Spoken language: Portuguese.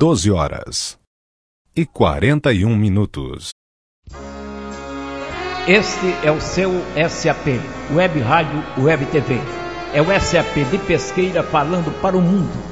12h41. Este é o seu SAP, Web Rádio Web TV. É o SAP de Pesqueira falando para o mundo.